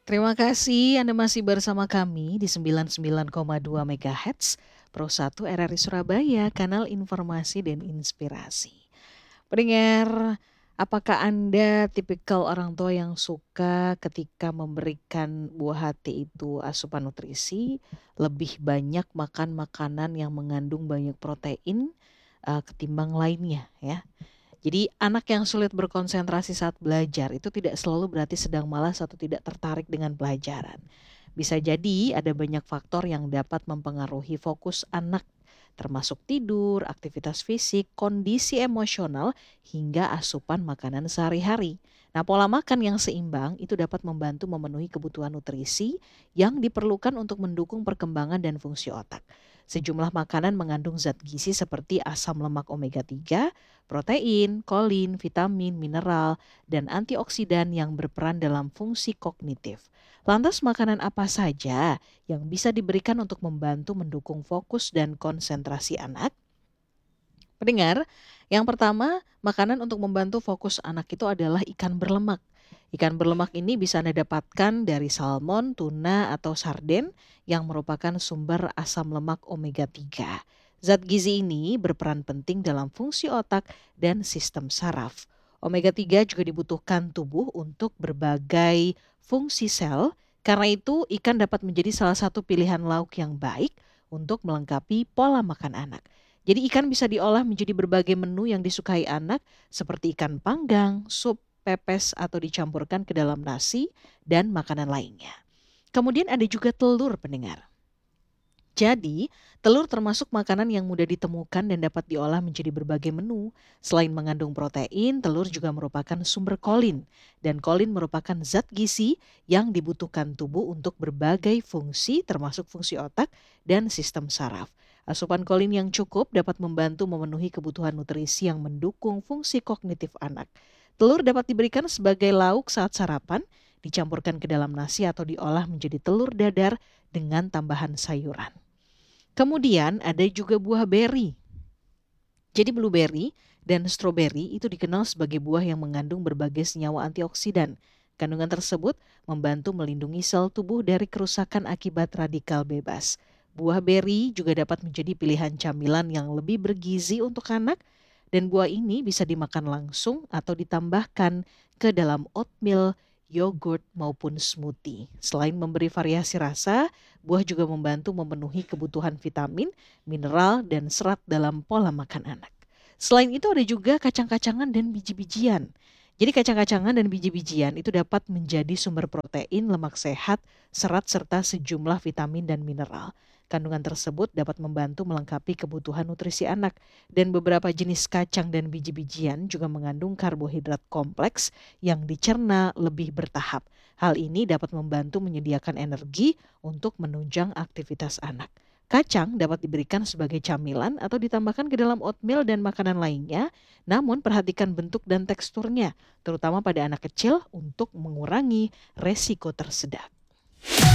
Terima kasih Anda masih bersama kami di 99,2 MHz Pro 1 RRI Surabaya, kanal informasi dan inspirasi. Pendengar, apakah Anda tipikal orang tua yang suka ketika memberikan buah hati itu asupan nutrisi, lebih banyak makan makanan yang mengandung banyak protein ketimbang lainnya ya? Jadi anak yang sulit berkonsentrasi saat belajar itu tidak selalu berarti sedang malas atau tidak tertarik dengan pelajaran. Bisa jadi ada banyak faktor yang dapat mempengaruhi fokus anak, termasuk tidur, aktivitas fisik, kondisi emosional, hingga asupan makanan sehari-hari. Nah, pola makan yang seimbang itu dapat membantu memenuhi kebutuhan nutrisi yang diperlukan untuk mendukung perkembangan dan fungsi otak. Sejumlah makanan mengandung zat gizi seperti asam lemak omega 3, protein, kolin, vitamin, mineral, dan antioksidan yang berperan dalam fungsi kognitif. Lantas makanan apa saja yang bisa diberikan untuk membantu mendukung fokus dan konsentrasi anak? Pendengar, yang pertama, makanan untuk membantu fokus anak itu adalah ikan berlemak. Ikan berlemak ini bisa Anda dapatkan dari salmon, tuna, atau sarden yang merupakan sumber asam lemak omega 3. Zat gizi ini berperan penting dalam fungsi otak dan sistem saraf. Omega 3 juga dibutuhkan tubuh untuk berbagai fungsi sel, karena itu ikan dapat menjadi salah satu pilihan lauk yang baik untuk melengkapi pola makan anak. Jadi ikan bisa diolah menjadi berbagai menu yang disukai anak seperti ikan panggang, sup, pepes atau dicampurkan ke dalam nasi dan makanan lainnya. Kemudian ada juga telur pendengar. Jadi, telur termasuk makanan yang mudah ditemukan dan dapat diolah menjadi berbagai menu. Selain mengandung protein, telur juga merupakan sumber kolin. Dan kolin merupakan zat gizi yang dibutuhkan tubuh untuk berbagai fungsi termasuk fungsi otak dan sistem saraf. Asupan kolin yang cukup dapat membantu memenuhi kebutuhan nutrisi yang mendukung fungsi kognitif anak. Telur dapat diberikan sebagai lauk saat sarapan, dicampurkan ke dalam nasi atau diolah menjadi telur dadar dengan tambahan sayuran. Kemudian ada juga buah beri. Jadi blueberry dan stroberi itu dikenal sebagai buah yang mengandung berbagai senyawa antioksidan. Kandungan tersebut membantu melindungi sel tubuh dari kerusakan akibat radikal bebas. Buah beri juga dapat menjadi pilihan camilan yang lebih bergizi untuk anak dan buah ini bisa dimakan langsung atau ditambahkan ke dalam oatmeal, yogurt maupun smoothie. Selain memberi variasi rasa, buah juga membantu memenuhi kebutuhan vitamin, mineral, dan serat dalam pola makan anak. Selain itu ada juga kacang-kacangan dan biji-bijian. Jadi kacang-kacangan dan biji-bijian itu dapat menjadi sumber protein, lemak sehat, serat serta sejumlah vitamin dan mineral. Kandungan tersebut dapat membantu melengkapi kebutuhan nutrisi anak dan beberapa jenis kacang dan biji-bijian juga mengandung karbohidrat kompleks yang dicerna lebih bertahap. Hal ini dapat membantu menyediakan energi untuk menunjang aktivitas anak. Kacang dapat diberikan sebagai camilan atau ditambahkan ke dalam oatmeal dan makanan lainnya, namun perhatikan bentuk dan teksturnya, terutama pada anak kecil untuk mengurangi resiko tersedak.